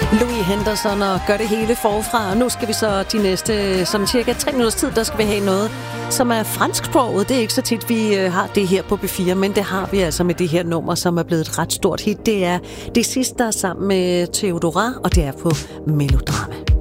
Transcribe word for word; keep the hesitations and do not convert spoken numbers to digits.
Louis Henderson og gør det hele forfra. Og nu skal vi så de næste, som cirka tre minutters tid, der skal vi have noget, som er fransksproget. Det er ikke så tit, vi har det her på B fire, men det har vi altså med det her nummer, som er blevet et ret stort hit. Det er det sidste, der er sammen med Theodora, og det er på Melodrama.